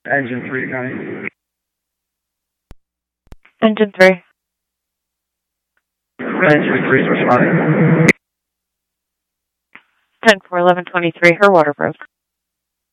Engine 3, Connie. Engine 3. Engine 3 responding. 10-4-11-23, her water broke.